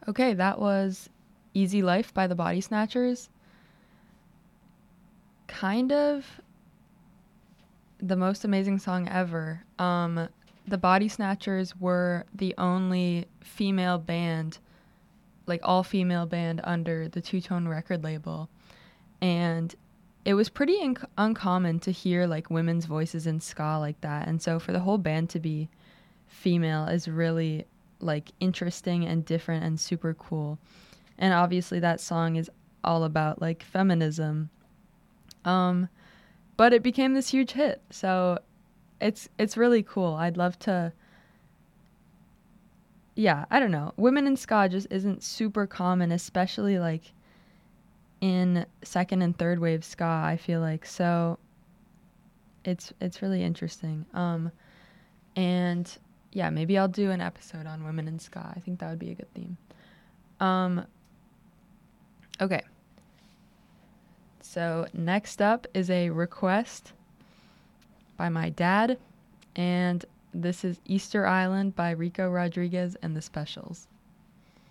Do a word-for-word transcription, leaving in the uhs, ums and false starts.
Okay, that was Easy Life by the Body Snatchers. Kind of the most amazing song ever. Um, the Body Snatchers were the only female band, like all female band under the Two Tone record label. And it was pretty inc- uncommon to hear like women's voices in ska like that. And so for the whole band to be female is really like interesting and different and super cool. And obviously that song is all about like feminism. Um, but it became this huge hit. So it's it's really cool. I'd love to yeah, I don't know. Women in ska just isn't super common, especially like in second and third wave ska, I feel like. So it's it's really interesting. Um and yeah, maybe I'll do an episode on women in ska. I think that would be a good theme. Um okay. So next up is a request by my dad, and this is Easter Island by Rico Rodriguez and the Specials.